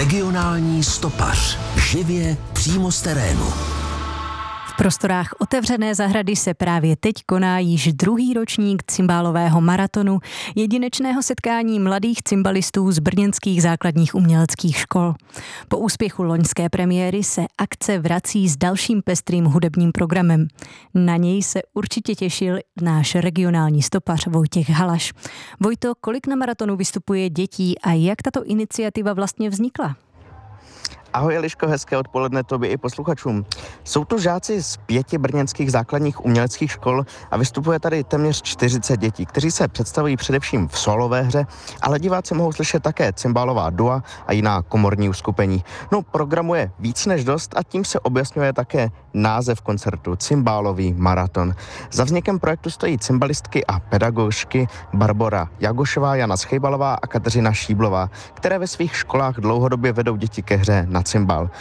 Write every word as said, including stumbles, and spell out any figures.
Regionální stopař. Živě přímo z terénu. V prostorách otevřené zahrady se právě teď koná již druhý ročník cimbálového maratonu, jedinečného setkání mladých cymbalistů z brněnských základních uměleckých škol. Po úspěchu loňské premiéry se akce vrací s dalším pestrým hudebním programem. Na něj se určitě těšil náš regionální stopař Vojtěch Halaš. Vojto, kolik na maratonu vystupuje dětí a jak tato iniciativa vlastně vznikla? Ahoj Eliško, hezké odpoledne tobě i posluchačům. Jsou to žáci z pěti brněnských základních uměleckých škol a vystupuje tady téměř čtyřicet dětí, kteří se představují především v solové hře, ale diváci mohou slyšet také cymbálová dua a jiná komorní uskupení. No, programu je víc než dost a tím se objasňuje také název koncertu Cymbálový maraton. Za vznikem projektu stojí cymbalistky a pedagožky Barbora Jagošová, Jana Schejbalová a Kateřina Šíblová, které ve svých školách dlouhodobě vedou děti ke hře na cymbál.